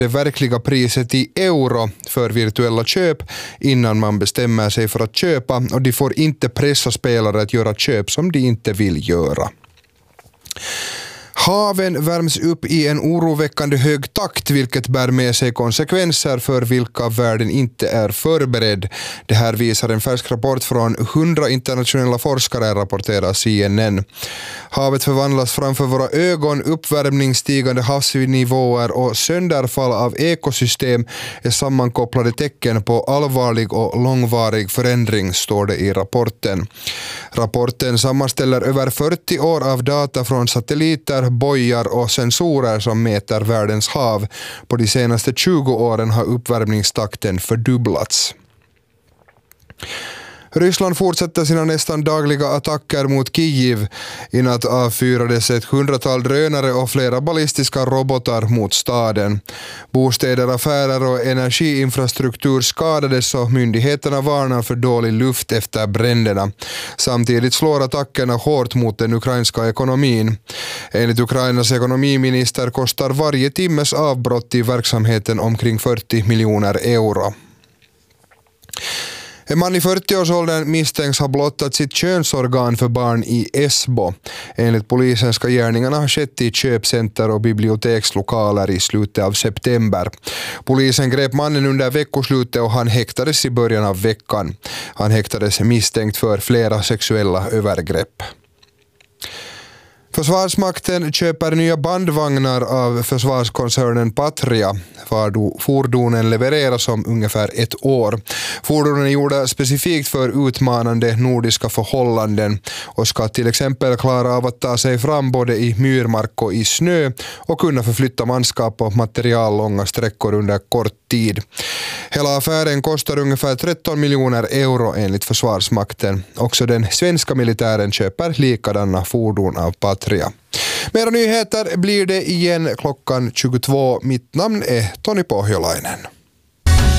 det verkliga priset i euro för virtuella köp innan man bestämmer sig för att köpa, och de får inte pressa spelare att göra köp som de inte vill göra. Haven värms upp i en oroväckande hög takt, vilket bär med sig konsekvenser för vilka världen inte är förberedd. Det här visar en färsk rapport från 100 internationella forskare, rapporterar CNN. Havet förvandlas framför våra ögon, uppvärmning, stigande havsnivåer och sönderfall av ekosystem är sammankopplade tecken på allvarlig och långvarig förändring, står det i rapporten. Rapporten sammanställer över 40 år av data från satelliter, bojar och sensorer som mäter världens hav. På de senaste 20 åren har uppvärmningstakten fördubblats. Ryssland fortsätter sina nästan dagliga attacker mot Kiev. I natt avfyrades ett 100-tal drönare och flera ballistiska robotar mot staden. Bostäder, affärer och energiinfrastruktur skadades och myndigheterna varnar för dålig luft efter bränderna. Samtidigt slår attackerna hårt mot den ukrainska ekonomin. Enligt Ukrainas ekonomiminister kostar varje timmes avbrott i verksamheten omkring 40 miljoner euro. En man i 40-årsåldern misstänks ha blottat sitt könsorgan för barn i Esbo. Enligt polisen ska gärningarna ha skett i köpcenter och bibliotekslokaler i slutet av september. Polisen grep mannen under veckoslutet och han häktades i början av veckan. Han häktades misstänkt för flera sexuella övergrepp. Försvarsmakten köper nya bandvagnar av försvarskoncernen Patria. Fordonen levereras om ungefär ett år. Fordonen är gjorda specifikt för utmanande nordiska förhållanden och ska till exempel klara av att ta sig fram både i myrmark och i snö och kunna förflytta manskap och material långa sträckor under kort tid. Hela affären kostar ungefär 13 miljoner euro enligt Försvarsmakten. Också den svenska militären köper likadana fordon av Patria. Mera nyheter blir det igen klockan 22. Mitt namn är Toni Pohjolainen.